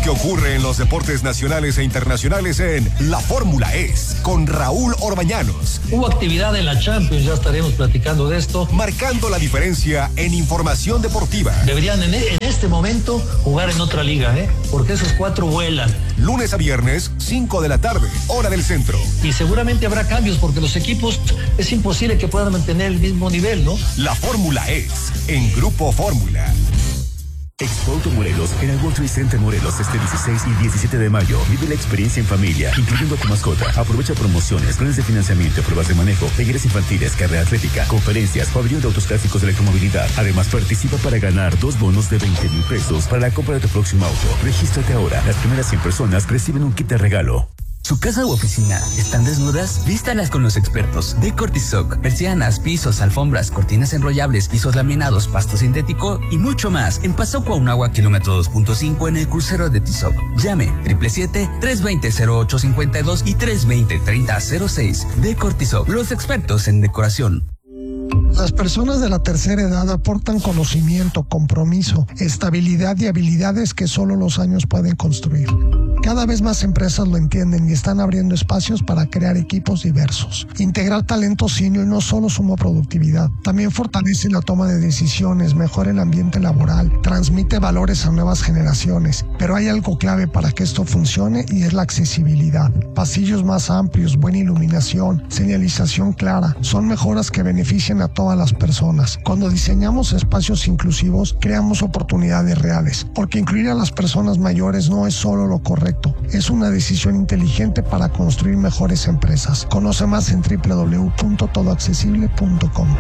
que ocurre en los deportes nacionales e internacionales en La Fórmula Es, con Raúl Orbañanos. Hubo actividad en la Champions, ya estaremos platicando de esto. Marcando la diferencia en información deportiva. Deberían en este momento jugar en otra liga, porque esos 4 vuelan. Lunes a viernes, 5 de la tarde, hora del centro. Y seguramente habrá cambios porque los equipos es imposible que puedan mantener el mismo nivel, ¿no? La Fórmula Es, en Grupo Fórmula. Expo Auto Morelos en el World Trade Center Morelos este 16 y 17 de mayo. Vive la experiencia en familia, incluyendo a tu mascota. Aprovecha promociones, planes de financiamiento, pruebas de manejo, talleres infantiles, carrera atlética, conferencias, pabellón de autos clásicos de electromovilidad. Además, participa para ganar 2 bonos de 20,000 pesos para la compra de tu próximo auto. Regístrate ahora. Las primeras 100 personas reciben un kit de regalo. ¿Su casa u oficina están desnudas? Vístalas con los expertos de Cortisoc. Persianas, pisos, alfombras, cortinas enrollables, pisos laminados, pasto sintético y mucho más. En Paso Cuauhnáhuac, kilómetro 2.5 en el crucero de Tizoc. Llame 777-320-0852 y 320-3006. De Cortisoc, los expertos en decoración. Las personas de la tercera edad aportan conocimiento, compromiso, estabilidad y habilidades que solo los años pueden construir. Cada vez más empresas lo entienden y están abriendo espacios para crear equipos diversos. Integrar talento senior no solo suma productividad, también fortalece la toma de decisiones, mejora el ambiente laboral, transmite valores a nuevas generaciones. Pero hay algo clave para que esto funcione y es la accesibilidad. Pasillos más amplios, buena iluminación, señalización clara, son mejoras que benefician a todas las personas. Cuando diseñamos espacios inclusivos, creamos oportunidades reales, porque incluir a las personas mayores no es solo lo correcto, es una decisión inteligente para construir mejores empresas. Conoce más en www.todoaccesible.com.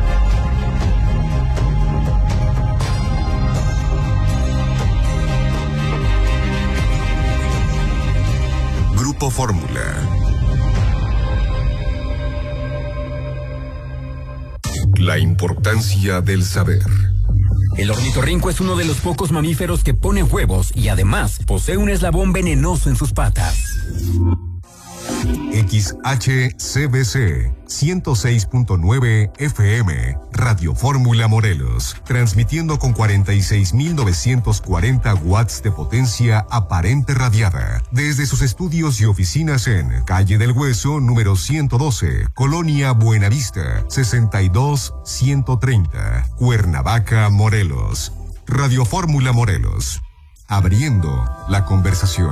Grupo Fórmula. La importancia del saber. El ornitorrinco es uno de los pocos mamíferos que pone huevos y además posee un eslabón venenoso en sus patas. XHCBC 106.9 FM, Radio Fórmula Morelos, transmitiendo con 46.940 watts de potencia aparente radiada, desde sus estudios y oficinas en Calle del Hueso, número 112, Colonia Buenavista, 62130, Cuernavaca, Morelos. Radio Fórmula Morelos, abriendo la conversación.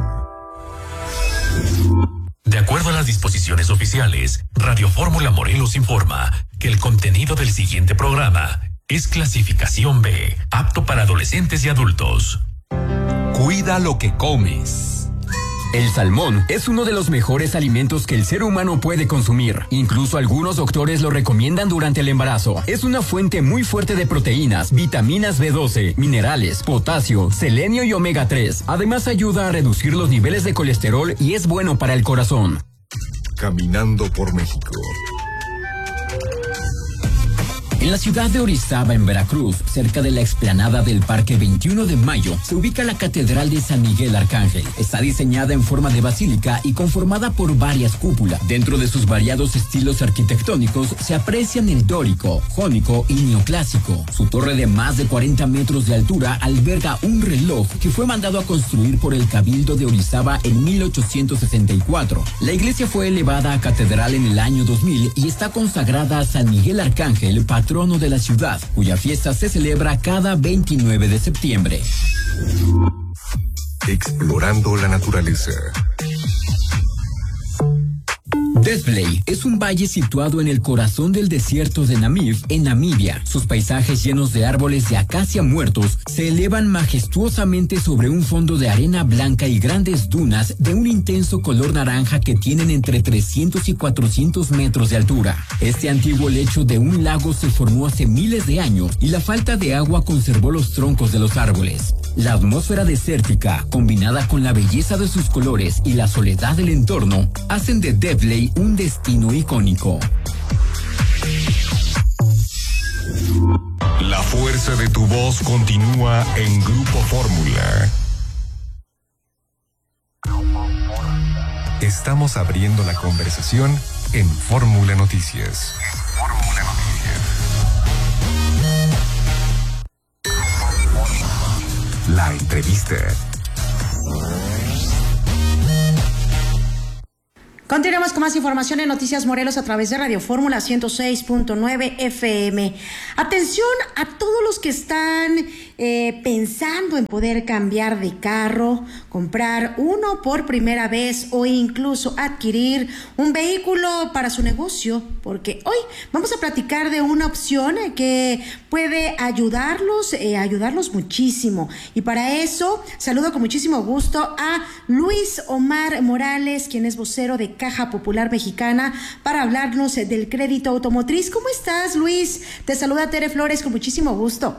De acuerdo a las disposiciones oficiales, Radio Fórmula Morelos informa que el contenido del siguiente programa es clasificación B, apto para adolescentes y adultos. Cuida lo que comes. El salmón es uno de los mejores alimentos que el ser humano puede consumir. Incluso algunos doctores lo recomiendan durante el embarazo. Es una fuente muy fuerte de proteínas, vitaminas B12, minerales, potasio, selenio y omega 3. Además ayuda a reducir los niveles de colesterol y es bueno para el corazón. Caminando por México. En la ciudad de Orizaba, en Veracruz, cerca de la explanada del Parque 21 de Mayo, se ubica la Catedral de San Miguel Arcángel. Está diseñada en forma de basílica y conformada por varias cúpulas. Dentro de sus variados estilos arquitectónicos se aprecian el dórico, jónico y neoclásico. Su torre de más de 40 metros de altura alberga un reloj que fue mandado a construir por el Cabildo de Orizaba en 1864. La iglesia fue elevada a catedral en el año 2000 y está consagrada a San Miguel Arcángel, patrono de la ciudad, cuya fiesta se celebra cada 29 de septiembre. Explorando la naturaleza. Deathvlei es un valle situado en el corazón del desierto de Namib, en Namibia. Sus paisajes llenos de árboles de acacia muertos se elevan majestuosamente sobre un fondo de arena blanca y grandes dunas de un intenso color naranja que tienen entre 300 y 400 metros de altura. Este antiguo lecho de un lago se formó hace miles de años y la falta de agua conservó los troncos de los árboles. La atmósfera desértica, combinada con la belleza de sus colores y la soledad del entorno, hacen de Deathvlei un destino icónico. La fuerza de tu voz continúa en Grupo Fórmula. Estamos abriendo la conversación en Fórmula Noticias. La entrevista. Continuamos con más información en Noticias Morelos a través de Radio Fórmula 106.9 FM. Atención a todos los que están pensando en poder cambiar de carro, comprar uno por primera vez o incluso adquirir un vehículo para su negocio, porque hoy vamos a platicar de una opción que puede ayudarlos muchísimo. Y para eso saludo con muchísimo gusto a Luis Omar Morales, quien es vocero de Caja Popular Mexicana, para hablarnos del crédito automotriz. ¿Cómo estás, Luis? Te saluda Tere Flores con muchísimo gusto.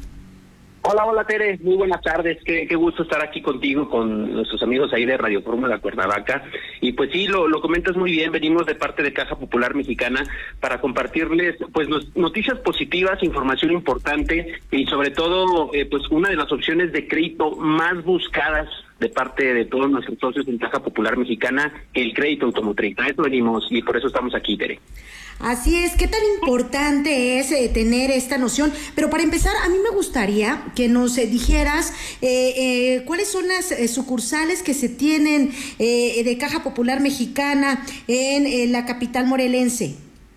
Hola Tere, muy buenas tardes, qué gusto estar aquí contigo, con nuestros amigos ahí de Radio Fórmula Cuernavaca. Y pues sí, lo comentas muy bien, venimos de parte de Caja Popular Mexicana para compartirles pues noticias positivas, información importante y sobre todo pues una de las opciones de crédito más buscadas de parte de todos nuestros socios en Caja Popular Mexicana, el crédito automotriz. A eso venimos y por eso estamos aquí, Tere. Así es, ¿qué tan importante es tener esta noción? Pero para empezar, a mí me gustaría que nos dijeras cuáles son las sucursales que se tienen de Caja Popular Mexicana en la capital morelense.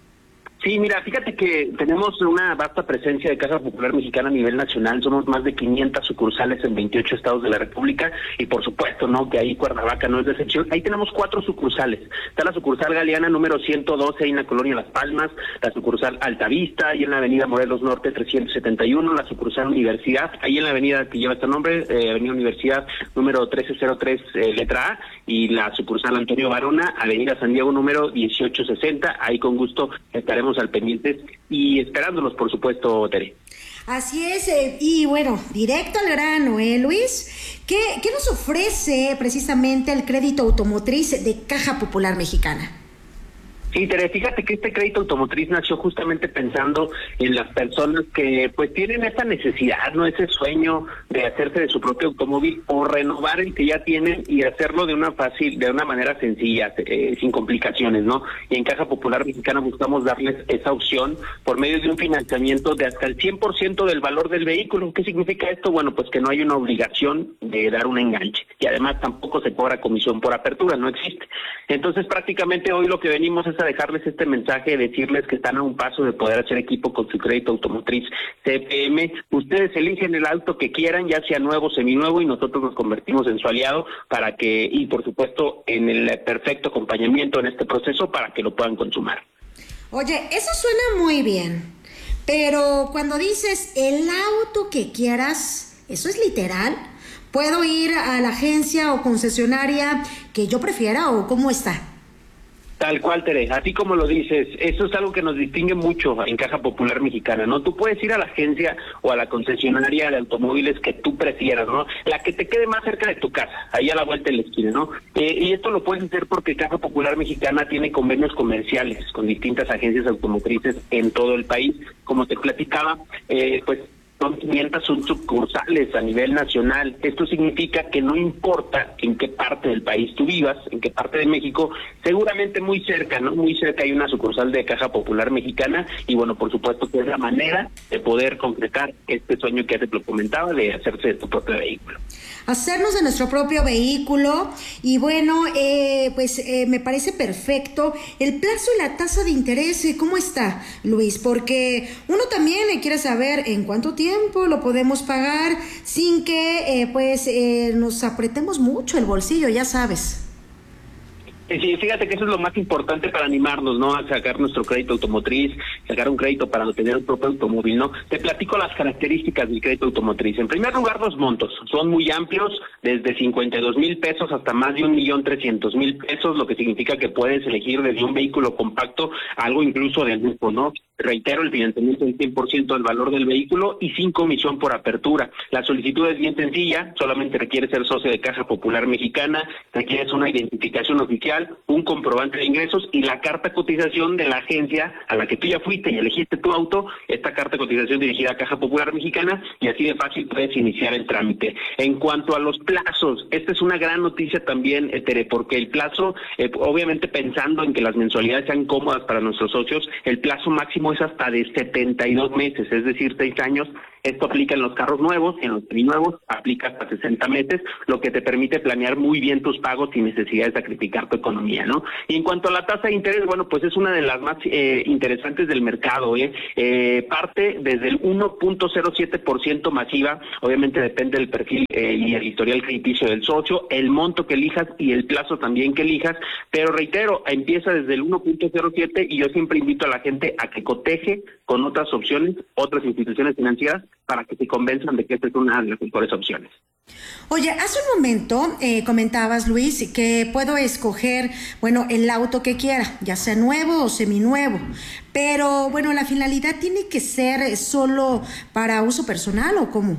Sí, mira, fíjate que tenemos una vasta presencia de Caja Popular Mexicana a nivel nacional, somos más de 500 sucursales en 28 estados de la República y por supuesto, ¿no?, que ahí Cuernavaca no es de excepción. Ahí tenemos 4 sucursales, está la sucursal Galeana número 112 ahí en la colonia Las Palmas, la sucursal Altavista ahí en la avenida Morelos Norte 371, la sucursal Universidad ahí en la avenida que lleva este nombre, avenida Universidad número 1303 letra A, y la sucursal Antonio Varona, avenida San Diego número 1860, ahí con gusto estaremos al pendientes y esperándolos, por supuesto, Tere. Así es, y bueno, directo al grano, Luis, ¿qué nos ofrece precisamente el crédito automotriz de Caja Popular Mexicana? Sí, Tere, fíjate que este crédito automotriz nació justamente pensando en las personas que pues tienen esa necesidad, no, ese sueño de hacerse de su propio automóvil o renovar el que ya tienen y hacerlo de una manera sencilla, sin complicaciones, ¿no? Y en Caja Popular Mexicana buscamos darles esa opción por medio de un financiamiento de hasta el 100% del valor del vehículo. ¿Qué significa esto? Bueno, pues que no hay una obligación de dar un enganche y además tampoco se cobra comisión por apertura, no existe. Entonces prácticamente hoy lo que venimos es a dejarles este mensaje, decirles que están a un paso de poder hacer equipo con su crédito automotriz CPM. Ustedes eligen el auto que quieran, ya sea nuevo, seminuevo, y nosotros nos convertimos en su aliado para que, y por supuesto en el perfecto acompañamiento en este proceso para que lo puedan consumar. Oye, eso suena muy bien, pero cuando dices el auto que quieras, ¿eso es literal? ¿Puedo ir a la agencia o concesionaria que yo prefiera o cómo está? Tal cual, Tere, así como lo dices, eso es algo que nos distingue mucho en Caja Popular Mexicana, ¿no? Tú puedes ir a la agencia o a la concesionaria de automóviles que tú prefieras, ¿no? La que te quede más cerca de tu casa, ahí a la vuelta de la esquina, ¿no? Y esto lo puedes hacer porque Caja Popular Mexicana tiene convenios comerciales con distintas agencias automotrices en todo el país. Como te platicaba, pues son 500 sucursales a nivel nacional. Esto significa que no importa en qué parte del país tú vivas, en qué parte de México, seguramente muy cerca, ¿no? Muy cerca hay una sucursal de Caja Popular Mexicana y bueno, por supuesto que es la manera de poder concretar este sueño que te lo comentaba de hacerse de tu propio vehículo. Hacernos de nuestro propio vehículo y bueno, me parece perfecto. El plazo y la tasa de interés, ¿cómo está, Luis? Porque uno también quiere saber en cuánto tiempo lo podemos pagar sin que nos apretemos mucho el bolsillo, ya sabes. Sí, fíjate que eso es lo más importante para animarnos, ¿no? A sacar nuestro crédito automotriz, sacar un crédito para obtener el propio automóvil, ¿no? Te platico las características del crédito automotriz. En primer lugar, los montos son muy amplios, desde 52,000 pesos hasta más de 1,300,000 pesos, lo que significa que puedes elegir desde un vehículo compacto, algo incluso de lujo, ¿no? Reitero, el financiamiento del 100% del valor del vehículo y sin comisión por apertura. La solicitud es bien sencilla, solamente requiere ser socio de Caja Popular Mexicana, requieres una identificación oficial, un comprobante de ingresos y la carta de cotización de la agencia a la que tú ya fuiste y elegiste tu auto, esta carta de cotización dirigida a Caja Popular Mexicana, y así de fácil puedes iniciar el trámite. En cuanto a los plazos, esta es una gran noticia también, Tere, porque el plazo, obviamente pensando en que las mensualidades sean cómodas para nuestros socios, el plazo máximo es hasta de 72 meses, es decir, 6 años, Esto aplica en los carros nuevos y en los seminuevos, aplica hasta 60 meses, lo que te permite planear muy bien tus pagos sin necesidad de sacrificar tu economía, ¿no? Y en cuanto a la tasa de interés, bueno, pues es una de las más interesantes del mercado, parte desde el 1.07% masiva, obviamente depende del perfil y el historial crediticio del socio, el monto que elijas y el plazo también que elijas, pero reitero, empieza desde el 1.07 y yo siempre invito a la gente a que coteje con otras opciones, otras instituciones financieras, para que se convenzan de que esta es una de las mejores opciones. Oye, hace un momento comentabas, Luis, que puedo escoger, bueno, el auto que quiera, ya sea nuevo o seminuevo, pero bueno, la finalidad tiene que ser solo para uso personal, ¿o cómo?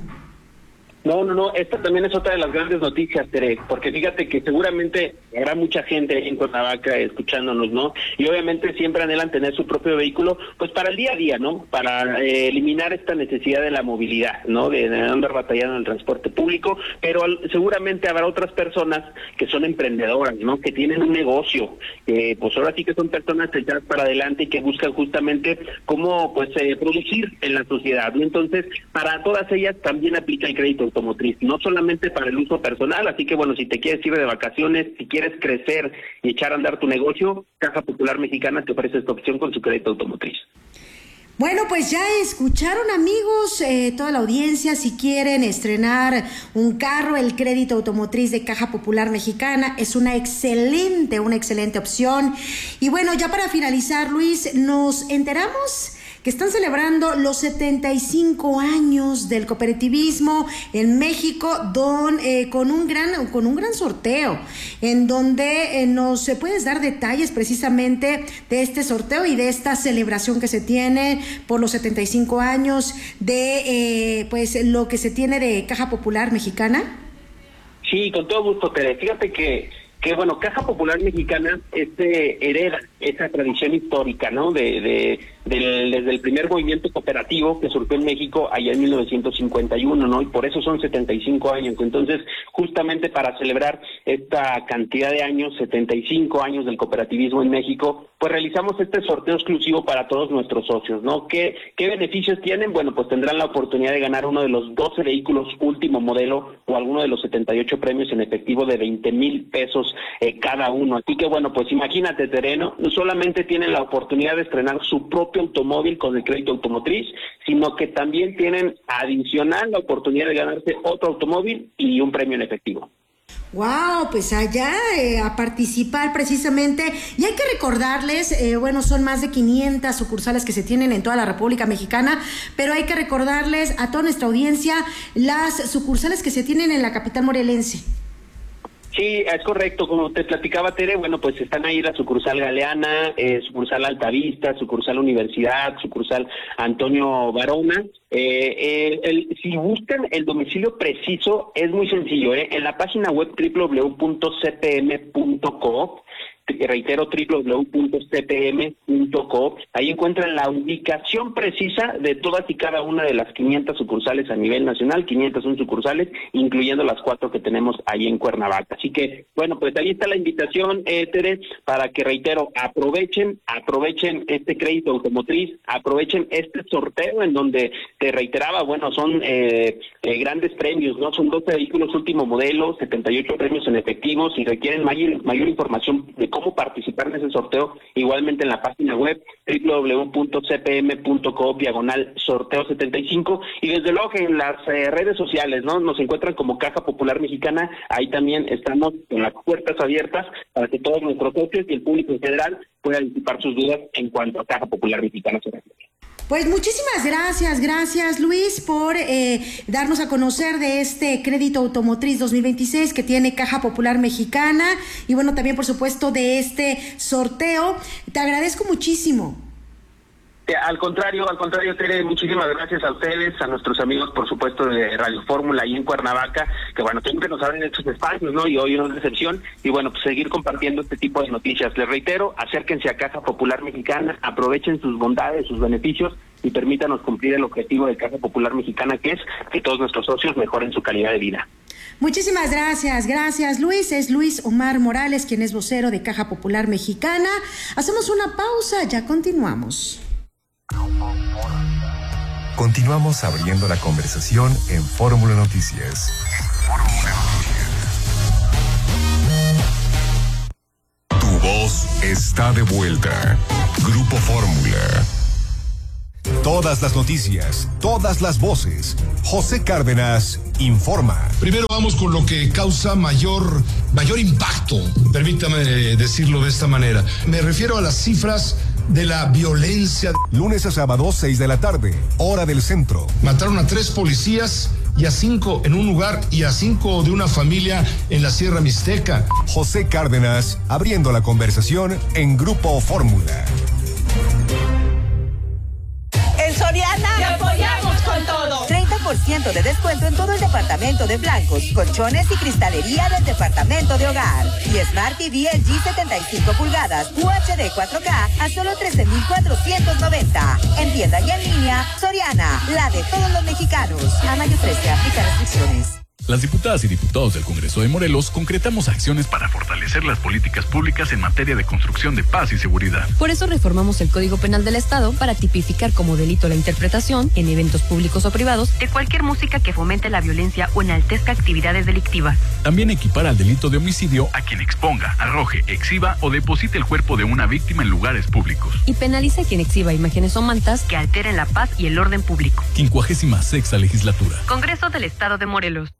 No, esta también es otra de las grandes noticias, Tere, porque fíjate que seguramente habrá mucha gente en Cuernavaca escuchándonos, ¿no? Y obviamente siempre anhelan tener su propio vehículo, pues para el día a día, ¿no? Para eliminar esta necesidad de la movilidad, ¿no? De andar batallando en el transporte público, pero seguramente habrá otras personas que son emprendedoras, ¿no? Que tienen un negocio, pues ahora sí que son personas echadas para adelante y que buscan justamente cómo, pues, producir en la sociedad, ¿no? Entonces, para todas ellas también aplica el crédito automotriz, no solamente para el uso personal, así que bueno, si te quieres ir de vacaciones, si quieres crecer y echar a andar tu negocio, Caja Popular Mexicana te ofrece esta opción con su crédito automotriz. Bueno, pues ya escucharon, amigos, toda la audiencia, si quieren estrenar un carro, el crédito automotriz de Caja Popular Mexicana es una excelente opción. Y bueno, ya para finalizar, Luis, nos enteramos que están celebrando los 75 años del cooperativismo en México, con un gran sorteo, en donde nos puedes dar detalles precisamente de este sorteo y de esta celebración que se tiene por los 75 años de pues lo que se tiene de Caja Popular Mexicana. Sí, con todo gusto, Tere. Fíjate que bueno, Caja Popular Mexicana hereda esa tradición histórica, ¿no? Desde el primer movimiento cooperativo que surgió en México allá en 1951, ¿no? Y por eso son 75 años. Entonces, justamente para celebrar esta cantidad de años, 75 años del cooperativismo en México, pues realizamos este sorteo exclusivo para todos nuestros socios, ¿no? ¿Qué beneficios tienen? Bueno, pues tendrán la oportunidad de ganar uno de los 12 vehículos último modelo o alguno de los 78 premios en efectivo de 20,000 pesos cada uno. Así que bueno, pues imagínate, Tereno, no solamente tienen la oportunidad de estrenar su propio automóvil con el crédito automotriz, sino que también tienen adicional la oportunidad de ganarse otro automóvil y un premio en efectivo. Wow, pues allá a participar precisamente. Y hay que recordarles, bueno, son más de 500 sucursales que se tienen en toda la República Mexicana, pero hay que recordarles a toda nuestra audiencia las sucursales que se tienen en la capital morelense. Sí, es correcto, como te platicaba, Tere, bueno, pues están ahí la sucursal Galeana, sucursal Altavista, sucursal Universidad, sucursal Antonio Varona. Si buscan el domicilio preciso, es muy sencillo, en la página web www.cpm.coop, reitero, www.cpm.coop, ahí encuentran la ubicación precisa de todas y cada una de las 500 sucursales a nivel nacional, 501 sucursales, incluyendo las 4 que tenemos ahí en Cuernavaca. Así que, bueno, pues ahí está la invitación, Tere, para que, reitero, aprovechen este crédito automotriz, aprovechen este sorteo en donde, te reiteraba, bueno, son grandes premios, ¿no? Son 12 vehículos último modelo, 78 premios en efectivo. Si requieren mayor información de cómo participar en ese sorteo, igualmente en la página web www.cpm.coop/sorteo75, y desde luego que en las redes sociales, ¿no? Nos encuentran como Caja Popular Mexicana. Ahí también estamos con las puertas abiertas para que todos nuestros socios y el público en general puedan disipar sus dudas en cuanto a Caja Popular Mexicana. Pues muchísimas gracias Luis por darnos a conocer de este crédito automotriz 2026 que tiene Caja Popular Mexicana, y bueno, también por supuesto de este sorteo. Te agradezco muchísimo. Al contrario, Tere, muchísimas gracias a ustedes, a nuestros amigos, por supuesto, de Radio Fórmula ahí en Cuernavaca, que bueno, siempre nos abren estos espacios, ¿no? Y hoy no es excepción, y bueno, pues seguir compartiendo este tipo de noticias. Les reitero, acérquense a Caja Popular Mexicana, aprovechen sus bondades, sus beneficios, y permítanos cumplir el objetivo de Caja Popular Mexicana, que es que todos nuestros socios mejoren su calidad de vida. Muchísimas gracias Luis. Es Luis Omar Morales, quien es vocero de Caja Popular Mexicana. Hacemos una pausa, ya continuamos. Continuamos abriendo la conversación en Fórmula Noticias. Tu voz está de vuelta. Grupo Fórmula. Todas las noticias, todas las voces. José Cárdenas informa. Primero vamos con lo que causa mayor impacto, permítame decirlo de esta manera. Me refiero a las cifras de la violencia. Lunes a sábado, 6 de la tarde, hora del centro. Mataron a 3 policías y a 5 en un lugar y a 5 de una familia en la Sierra Mixteca. José Cárdenas abriendo la conversación en Grupo Fórmula. En Soriana te apoyamos con todo. 30% de descuento en todo el departamento de blancos, colchones y cristalería del departamento de hogar. Y Smart TV LG 75 pulgadas UHD 4K a solo 13,490. En tienda y en línea, Soriana, la de todos los mexicanos. A mayo 13, aplica restricciones. Las diputadas y diputados del Congreso de Morelos concretamos acciones para fortalecer las políticas públicas en materia de construcción de paz y seguridad. Por eso reformamos el Código Penal del Estado para tipificar como delito la interpretación, en eventos públicos o privados, de cualquier música que fomente la violencia o enaltezca actividades delictivas. También equipara al delito de homicidio a quien exponga, arroje, exhiba o deposite el cuerpo de una víctima en lugares públicos. Y penaliza a quien exhiba imágenes o mantas que alteren la paz y el orden público. 56ª legislatura. Congreso del Estado de Morelos.